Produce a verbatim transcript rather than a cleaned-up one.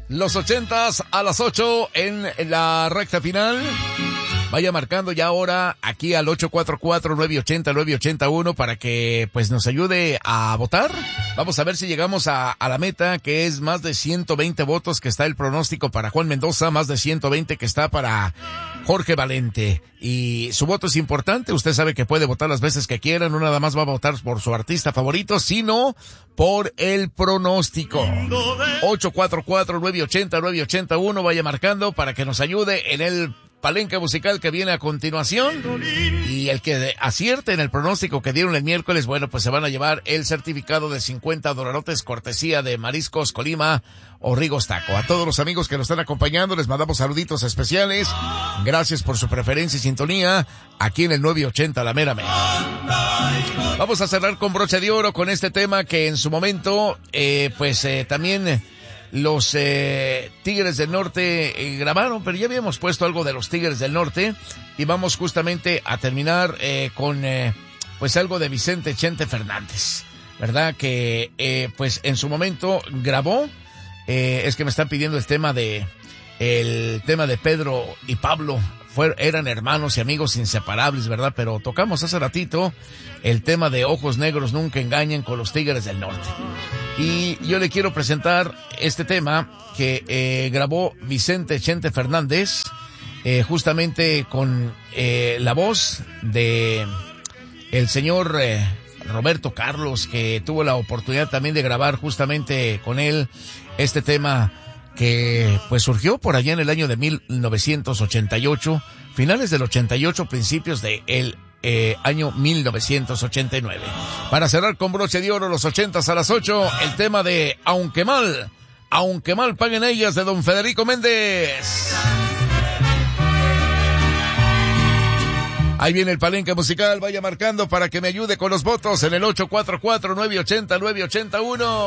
Los ochentas a las ocho en la recta final. Vaya marcando ya ahora aquí al ocho cuatro cuatro, nueve ocho cero, nueve ocho uno para que pues nos ayude a votar. Vamos a ver si llegamos a, a la meta, que es más de ciento veinte votos, que está el pronóstico para Juan Mendoza, más de ciento veinte que está para Jorge Valente. Y su voto es importante, usted sabe que puede votar las veces que quiera, no nada más va a votar por su artista favorito, sino por el pronóstico. ocho cuatro cuatro, nueve ocho cero, nueve ocho uno, vaya marcando para que nos ayude en el palenque musical que viene a continuación, y el que acierte en el pronóstico que dieron el miércoles, bueno, pues se van a llevar el certificado de cincuenta dolarotes cortesía de Mariscos Colima o Rigos Taco. A todos los amigos que nos están acompañando les mandamos saluditos especiales, gracias por su preferencia y sintonía aquí en el nueve ochenta La Mera Mera. Vamos a cerrar con broche de oro con este tema que en su momento eh, pues eh, también los eh, Tigres del Norte eh, grabaron, pero ya habíamos puesto algo de los Tigres del Norte y vamos justamente a terminar eh, con eh, pues algo de Vicente Chente Fernández, ¿verdad? Que eh, pues en su momento grabó, eh, es que me están pidiendo el tema de el tema de Pedro y Pablo, Fue, eran hermanos y amigos inseparables, ¿verdad? Pero tocamos hace ratito el tema de Ojos Negros Nunca Engañan con los Tigres del Norte. Y yo le quiero presentar este tema que eh, grabó Vicente Chente Fernández, eh, justamente con eh, la voz de el señor eh, Roberto Carlos, que tuvo la oportunidad también de grabar justamente con él este tema que pues surgió por allá en el año de mil novecientos ochenta y ocho, finales del ochenta y ocho, principios de el Eh, año mil novecientos ochenta y nueve. Para cerrar con broche de oro los ochentas a las ocho, el tema de Aunque Mal, Aunque Mal Paguen Ellas, de don Federico Méndez. Ahí viene el palenque musical, vaya marcando para que me ayude con los votos en el ocho cuatro cuatro, nueve ocho cero, nueve ocho uno.